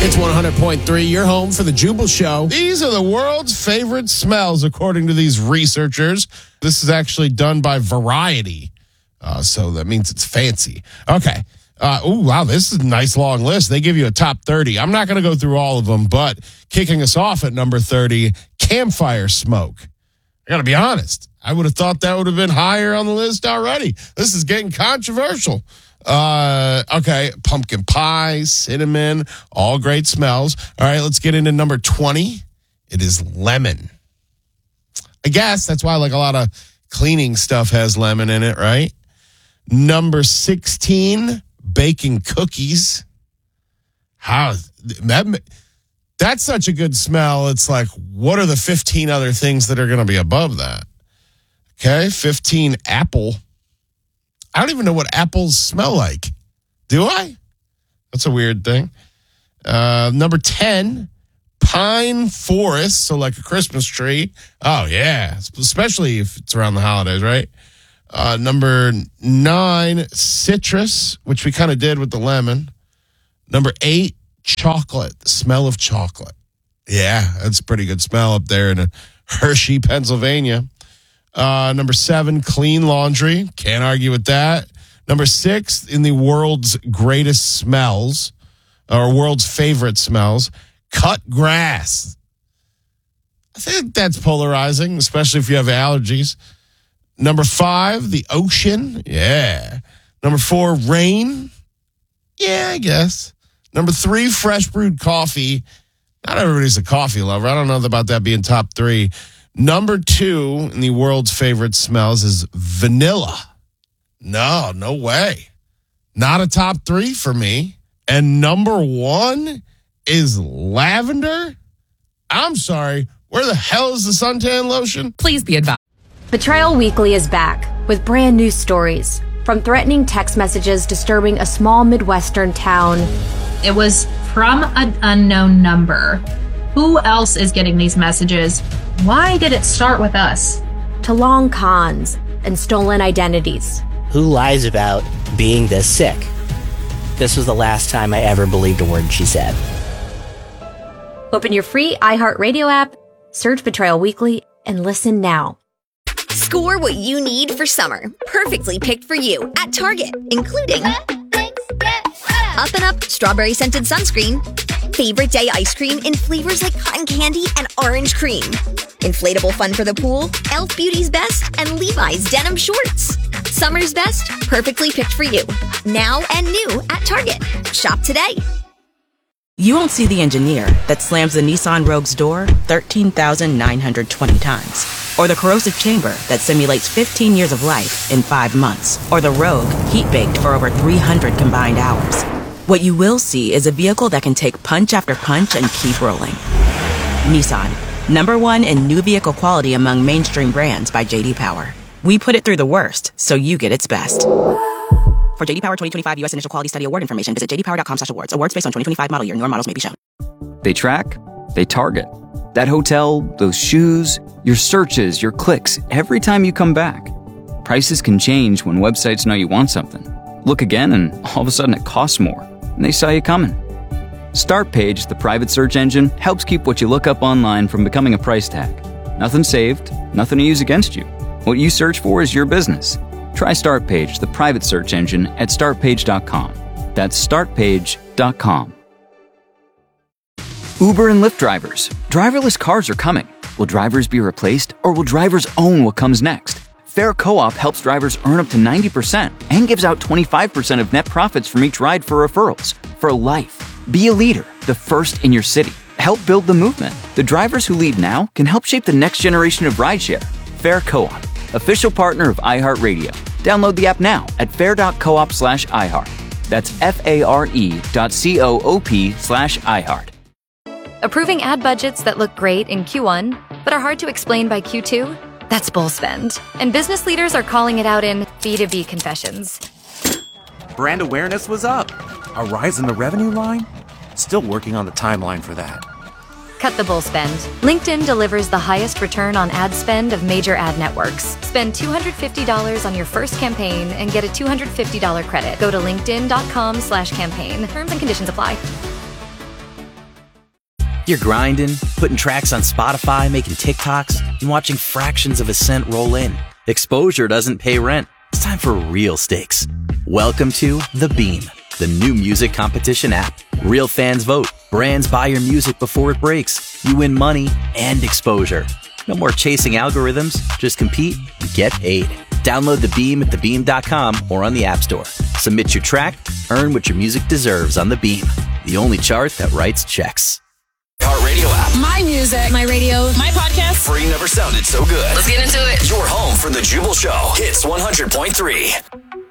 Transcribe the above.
It's 100.3, your home for the Jubal Show. These are the world's favorite smells, according to these researchers. This is actually done by Variety, so that means it's fancy. Okay. Wow, this is a nice long list. They give you a top 30. I'm not going to go through all of them, but kicking us off at number 30, campfire smoke. I got to be honest. I would have thought that would have been higher on the list already. This is getting controversial. Okay, pumpkin pie, cinnamon, all great smells. All right, let's get into number 20. It is lemon. I guess that's why like a lot of cleaning stuff has lemon in it, right? Number 16, baking cookies. That's such a good smell. It's like, what are the 15 other things that are going to be above that? Okay, 15, apple. I don't even know what apples smell like. Do I? That's a weird thing. Number 10, pine forest. So like a Christmas tree. Oh, yeah. Especially if it's around the holidays, right? Number 9, citrus, which we kind of did with the lemon. Number 8, chocolate. The smell of chocolate. Yeah, that's a pretty good smell up there in Hershey, Pennsylvania. Number 7, clean laundry. Can't argue with that. Number 6, in the world's greatest smells, or world's favorite smells, cut grass. I think that's polarizing, especially if you have allergies. Number 5, the ocean. Yeah. Number 4, rain. Yeah, I guess. Number 3, fresh brewed coffee. Not everybody's a coffee lover. I don't know about that being top 3. Number 2 in the world's favorite smells is vanilla. No way. Not a top 3 for me. And number 1 is lavender. I'm sorry. Where the hell is the suntan lotion? Please be advised. Betrayal Weekly is back with brand new stories. From threatening text messages disturbing a small Midwestern town. It was from an unknown number. Who else is getting these messages? Why did it start with us? To long cons and stolen identities. Who lies about being this sick? This was the last time I ever believed a word she said. Open your free iHeartRadio app, search Betrayal Weekly, and listen now. Score what you need for summer. Perfectly picked for you at Target, including Up and Up strawberry scented sunscreen, favorite day ice cream in flavors like cotton candy and orange cream, inflatable fun for the pool, Elf Beauty's Best, and Levi's denim shorts. Summer's best, perfectly picked for you. Now and new at Target. Shop today. You won't see the engineer that slams the Nissan Rogue's door 13,920 times. Or the corrosive chamber that simulates 15 years of life in 5 months. Or the Rogue heat-baked for over 300 combined hours. What you will see is a vehicle that can take punch after punch and keep rolling. Nissan, #1 in new vehicle quality among mainstream brands by J.D. Power. We put it through the worst, so you get its best. For J.D. Power 2025 U.S. Initial Quality Study Award information, visit jdpower.com/awards. Awards based on 2025 model year. Newer models may be shown. They track, they target. That hotel, those shoes, your searches, your clicks, every time you come back. Prices can change when websites know you want something. Look again and all of a sudden it costs more. And they saw you coming. Startpage, the private search engine, helps keep what you look up online from becoming a price tag. Nothing saved, nothing to use against you. What you search for is your business. Try Startpage, the private search engine, at startpage.com. That's startpage.com. Uber and Lyft drivers. Driverless cars are coming. Will drivers be replaced, or will drivers own what comes next? Fair Co-op helps drivers earn up to 90% and gives out 25% of net profits from each ride for referrals. For life. Be a leader, the first in your city. Help build the movement. The drivers who lead now can help shape the next generation of rideshare. Fair Co-op, official partner of iHeartRadio. Download the app now at fair.coop/iHeart. That's FARE.coop/iHeart. Approving ad budgets that look great in Q1, but are hard to explain by Q2? That's bull spend. And business leaders are calling it out in B2B confessions. Brand awareness was up. A rise in the revenue line? Still working on the timeline for that. Cut the bull spend. LinkedIn delivers the highest return on ad spend of major ad networks. Spend $250 on your first campaign and get a $250 credit. Go to linkedin.com/campaign. Terms and conditions apply. You're grinding, putting tracks on Spotify, making TikToks, and watching fractions of a cent roll in. Exposure doesn't pay rent. It's time for real stakes. Welcome to The Beam, the new music competition app. Real fans vote. Brands buy your music before it breaks. You win money and exposure. No more chasing algorithms. Just compete and get paid. Download The Beam at thebeam.com or on the App Store. Submit your track, earn what your music deserves on The Beam, the only chart that writes checks. Radio app. My music. My radio. My podcast. Free never sounded so good. Let's get into it. You're home for the Jubal Show. Hits 100.3.